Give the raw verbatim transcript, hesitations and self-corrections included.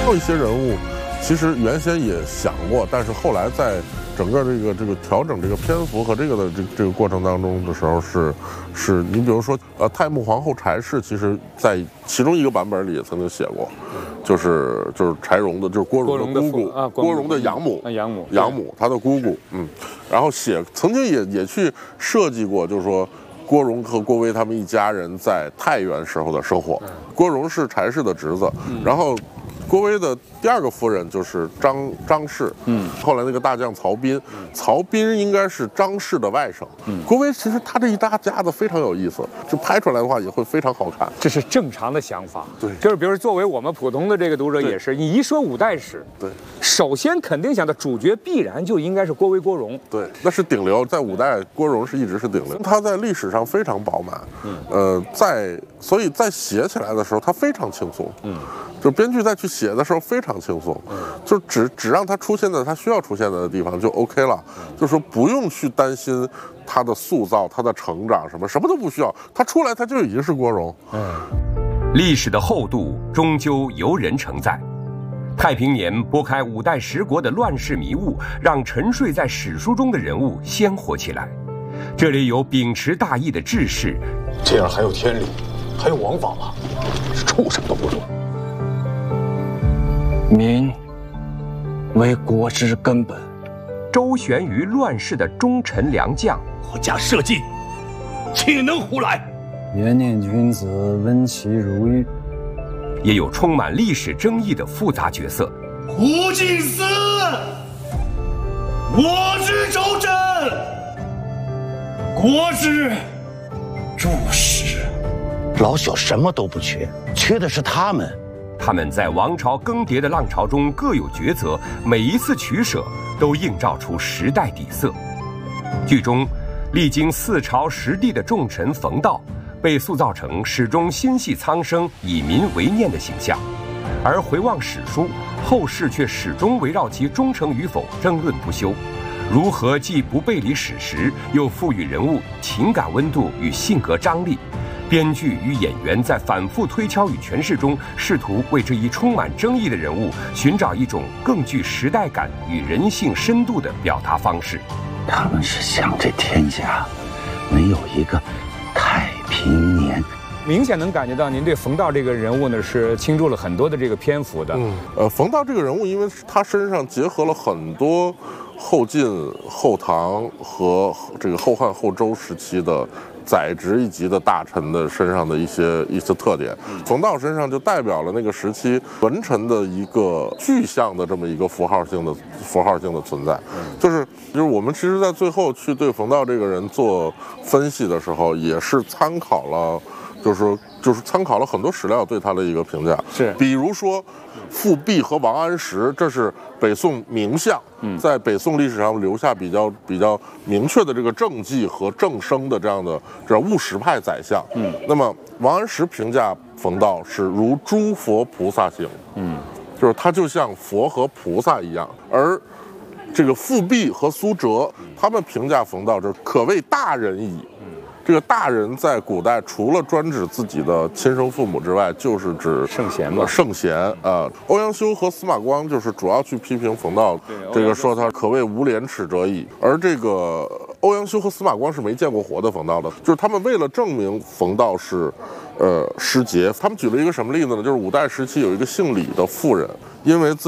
还有一些人物，其实原先也想过，但是后来在整个这个这个调整这个篇幅和这个的这这个过程当中的时候是，是你比如说呃太穆皇后柴氏，其实在其中一个版本里也曾经写过，就是就是柴荣的，就是郭荣的姑姑啊， 郭荣的养母， 啊养母养母她的姑姑，嗯，然后写曾经也也去设计过，就是说。郭荣和郭威他们一家人在太原时候的生活。郭荣是柴氏的侄子，然后郭威的第二个夫人就是张张氏，嗯，后来那个大将曹彬，曹彬应该是张氏的外甥。嗯，郭威其实他这一大家子非常有意思，就拍出来的话也会非常好看。 这是正常的想法， 对， 就是比如作为我们普通的这个读者也是，你一说五代史， 对， 首先肯定想到主角必然就应该是郭威、郭荣， 对，那是顶流，在五代郭荣是一直是顶流，他在历史上非常饱满，嗯，呃，在所以在写起来的时候他非常轻松，嗯，就编剧在去写的时候非常轻松，嗯，就只只让他出现在他需要出现的地方就 OK 了，嗯，就说不用去担心他的塑造、他的成长什么，什么都不需要，他出来他就已经是郭荣，嗯， 历史的厚度终究由人承载。太平年拨开五代十国的乱世迷雾，让沉睡在史书中的人物鲜活起来。这里有秉持大义的志士， 这样还有天理，还有王法吗？是畜生都不如。 民为国之根本。 周旋于乱世的忠臣良将， 国家社稷，岂能胡来？ 元念君子，温其如玉。 也有充满历史争议的复杂角色。 胡敬思，我之周真，国之柱石。 老朽什么都不缺，缺的是他们。 他们在王朝更迭的浪潮中各有抉择，每一次取舍都映照出时代底色。剧中历经四朝十帝的重臣冯道被塑造成始终心系苍生、以民为念的形象，而回望史书，后世却始终围绕其忠诚与否争论不休。如何既不背离史实，又赋予人物情感温度与性格张力？编剧与演员在反复推敲与诠释中，试图为这一充满争议的人物寻找一种更具时代感与人性深度的表达方式。 他们是想这天下没有一个太平年。 明显能感觉到您对冯道这个人物呢是倾注了很多的这个篇幅的。 嗯，呃，冯道这个人物，因为他身上结合了很多后晋、后唐和这个后汉、后周时期的宰执一级的大臣的身上的一些一些特点，冯道身上就代表了那个时期文臣的一个具象的这么一个符号性的符号性的存在，就是就是我们其实在最后去对冯道这个人做分析的时候，也是参考了。就是说，就是参考了很多史料对他的一个评价， 是， 比如说，富弼和王安石，这是北宋名相，嗯，在北宋历史上留下比较比较明确的这个政绩和政声的这样的这务实派宰相，嗯，那么王安石评价冯道是如诸佛菩萨行，嗯，就是他就像佛和菩萨一样，而这个富弼和苏辙，他们评价冯道这可谓大人矣。这个大人在古代除了专指自己的亲生父母之外，就是指圣贤嘛。 圣贤啊、呃，欧阳修和司马光就是主要去批评冯道，这个说他可谓无廉耻者矣。而这个欧阳修和司马光是没见过活的冯道的，就是他们为了证明冯道是，呃，失节，他们举了一个什么例子呢？就是五代时期有一个姓李的妇人，因为自